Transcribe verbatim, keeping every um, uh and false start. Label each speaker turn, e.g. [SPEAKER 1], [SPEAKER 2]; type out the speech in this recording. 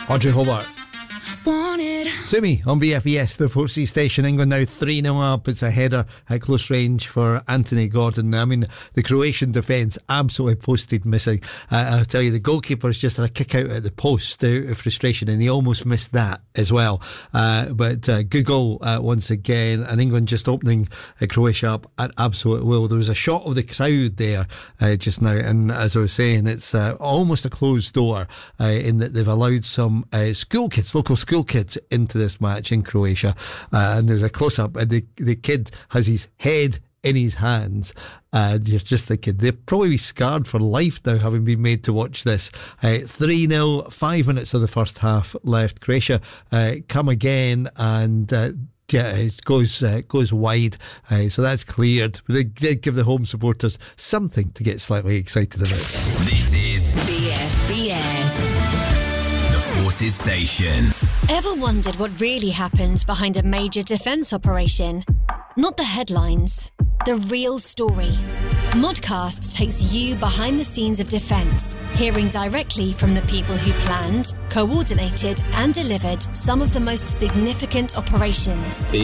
[SPEAKER 1] Audrey Hobart. Sumi on B F E S, the four C station. England now three nil up. It's a header at close range for Anthony Gordon. I mean, the Croatian defence absolutely posted missing. Uh, I'll tell you, the goalkeeper's just had a kick out at the post out of frustration, and he almost missed that as well. Uh, but uh, good goal uh, once again, and England just opening uh, Croatia up at absolute will. There was a shot of the crowd there uh, just now, and as I was saying, it's uh, almost a closed door uh, in that they've allowed some uh, school kids, local school kids, into this match in Croatia, uh, and there's a close-up and the, the kid has his head in his hands, and you're just thinking they'll probably be scarred for life now, having been made to watch this. uh, three nil, five minutes of the first half left. Croatia uh, come again, and uh, yeah, it goes uh, goes wide, uh, so that's cleared, but it did give the home supporters something to get slightly excited about.
[SPEAKER 2] This is B F B S, the Forces Station.
[SPEAKER 3] Ever wondered what really happens behind a major defence operation? Not the headlines, the real story. Modcast takes you behind the scenes of defence, hearing directly from the people who planned, coordinated and delivered some of the most significant operations.